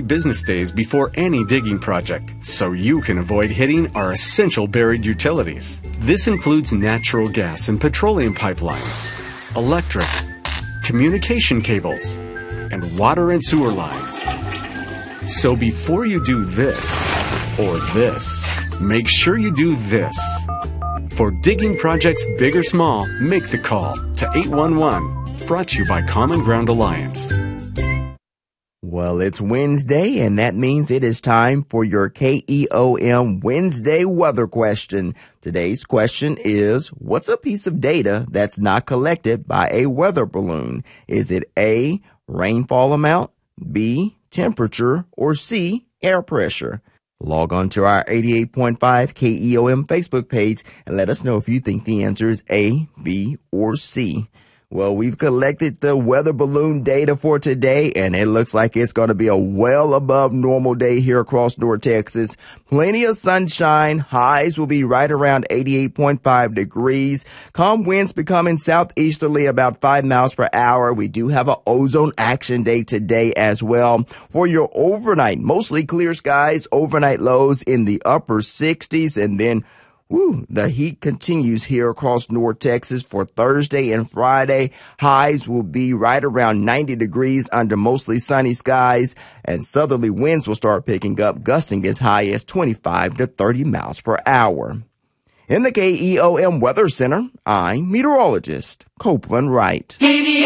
business days before any digging project, so you can avoid hitting our essential buried utilities. This includes natural gas and petroleum pipelines, electric, communication cables, and water and sewer lines. So before you do this or this, make sure you do this. For digging projects big or small, make the call to 811. Brought to you by Common Ground Alliance. Well, it's Wednesday, and that means it is time for your KEOM Wednesday weather question. Today's question is, what's a piece of data that's not collected by a weather balloon? Is it A, rainfall amount, B, temperature, or C, air pressure? Log on to our 88.5 KEOM Facebook page and let us know if you think the answer is A, B, or C. Well, we've collected the weather balloon data for today, and it looks like it's going to be a well above normal day here across North Texas. Plenty of sunshine. Highs will be right around 88.5 degrees. Calm winds becoming southeasterly about 5 miles per hour. We do have an ozone action day today as well. For your overnight, mostly clear skies, overnight lows in the upper 60s, and then the heat continues here across North Texas for Thursday and Friday. Highs will be right around 90 degrees under mostly sunny skies, and southerly winds will start picking up, gusting as high as 25 to 30 miles per hour. In the KEOM Weather Center, I'm meteorologist Copeland Wright.